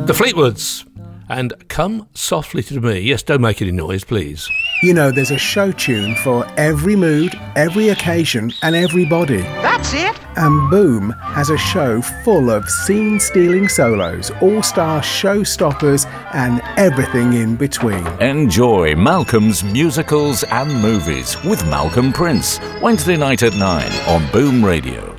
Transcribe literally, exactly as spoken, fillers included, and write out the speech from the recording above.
The Fleetwoods and Come Softly to Me. Yes, don't make any noise, please. You know, there's a show tune for every mood, every occasion and everybody. That's it. And Boom has a show full of scene-stealing solos, all-star showstoppers and everything in between. Enjoy Malcolm's Musicals and Movies with Malcolm Prince, Wednesday night at nine on Boom Radio.